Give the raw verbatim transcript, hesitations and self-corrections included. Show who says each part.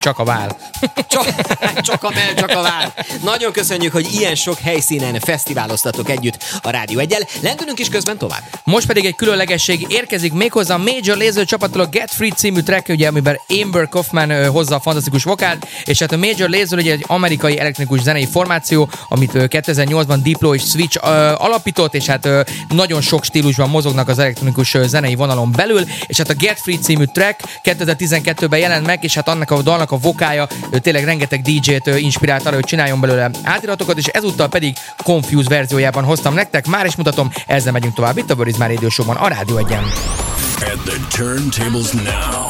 Speaker 1: Csak a vál.
Speaker 2: Csak, csak a mell, csak a vál. Nagyon köszönjük, hogy ilyen sok helyszínen fesztiváloztatok együtt a Rádió Eggyel. Lendülünk is közben tovább.
Speaker 1: Most pedig egy különlegesség érkezik méghozzá a Major Lazer csapattól a Get Free című track, ugye, amiben Amber Kaufman hozza a fantasztikus vokált, és hát a Major Lazer ugye egy amerikai elektronikus zenei formáció, amit kétezer-nyolcban Diplo és Switch uh, alapított, és hát uh, nagyon sok stílusban mozognak az elektronikus uh, zenei vonalon belül, és hát a Get Free című track kétezer-tizenkettőben jelent meg, és hát annak a dalnak a vokája uh, tényleg rengeteg dé dzsét uh, inspirált arra, hogy csináljon belőle átiratokat, és ezúttal pedig Confuse verziójában hoztam nektek, már is mutatom, ezzel megyünk tovább itt a Where is My Radio Show-ban, a Rádió Egyen.
Speaker 3: At the turntables now,